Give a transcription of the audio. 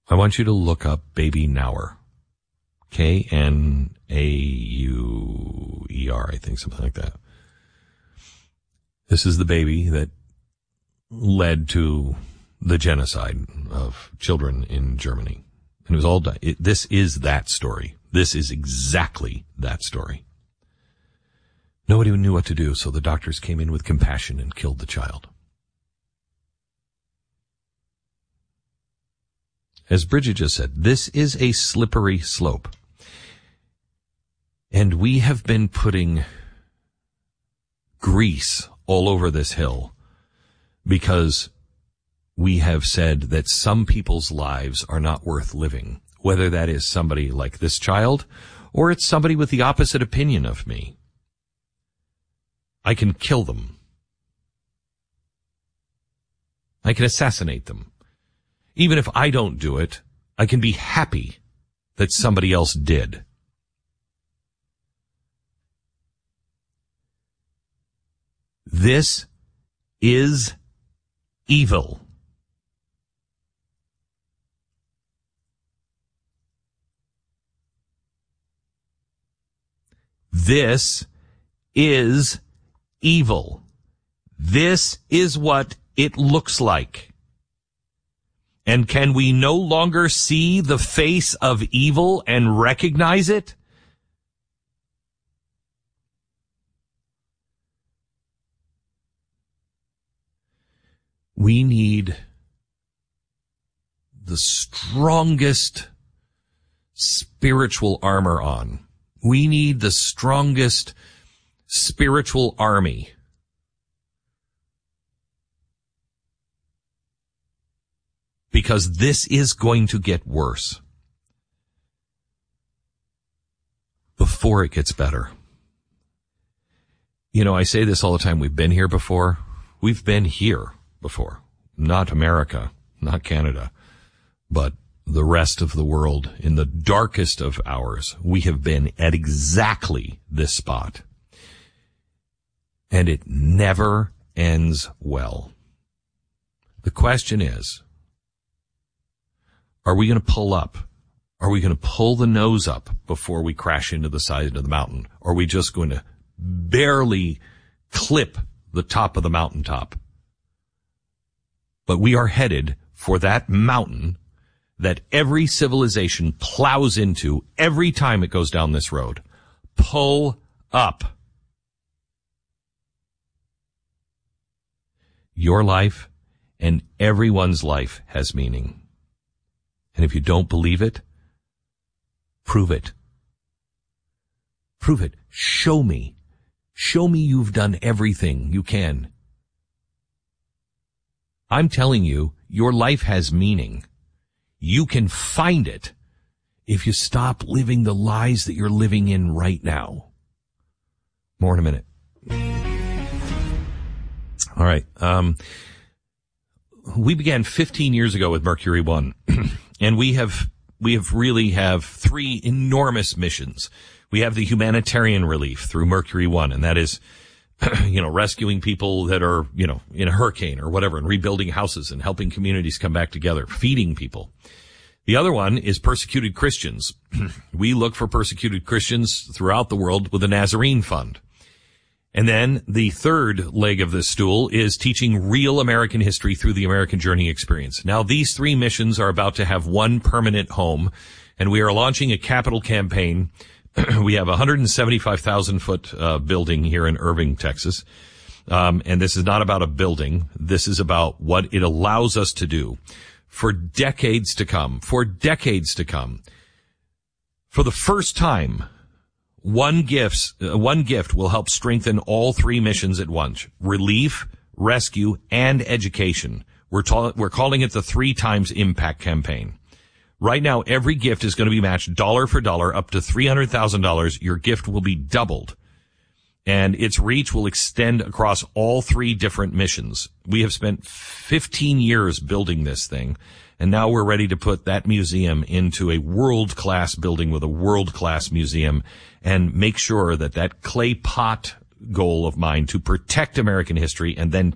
I want you to look up Baby Nauer. Knauer, I think, something like that. This is the baby that led to the genocide of children in Germany. And it was all done. This is that story. This is exactly that story. Nobody knew what to do, so the doctors came in with compassion and killed the child. As Bridget just said, this is a slippery slope. And we have been putting grease all over this hill because we have said that some people's lives are not worth living, whether that is somebody like this child or it's somebody with the opposite opinion of me. I can kill them. I can assassinate them. Even if I don't do it, I can be happy that somebody else did. This is evil. This is evil. This is what it looks like. And can we no longer see the face of evil and recognize it? We need the strongest spiritual armor on. We need the strongest spiritual army. Because this is going to get worse before it gets better. You know, I say this all the time. We've been here before. We've been here before. Not America, not Canada, but the rest of the world. In the darkest of hours, we have been at exactly this spot. And it never ends well. The question is, are we going to pull up? Are we going to pull the nose up before we crash into the side of the mountain? Or are we just going to barely clip the top of the mountaintop? But we are headed for that mountain that every civilization plows into every time it goes down this road. Pull up. Your life and everyone's life has meaning. And if you don't believe it, prove it. Prove it. Show me. Show me you've done everything you can. I'm telling you, your life has meaning. You can find it if you stop living the lies that you're living in right now. More in a minute. All right. We began 15 years ago with Mercury One. And we really have three enormous missions. We have the humanitarian relief through Mercury One, and that is, rescuing people that are, in a hurricane or whatever, and rebuilding houses and helping communities come back together, feeding people. The other one is persecuted Christians. We look for persecuted Christians throughout the world with the Nazarene Fund. And then the third leg of this stool is teaching real American history through the American Journey Experience. Now, these three missions are about to have one permanent home, and we are launching a capital campaign. We have a 175,000-foot building here in Irving, Texas. And this is not about a building. This is about what it allows us to do for decades to come. For decades to come. For the first time, one gift will help strengthen all three missions at once: relief, rescue, and education. We're calling it the 3 times impact campaign. Right now, every gift is going to be matched dollar for dollar up to $300,000. Your gift will be doubled, and its reach will extend across all 3 different missions. We have spent 15 years building this thing, and now we're ready to put that museum into a world-class building with a world-class museum and make sure that that clay pot goal of mine to protect American history and then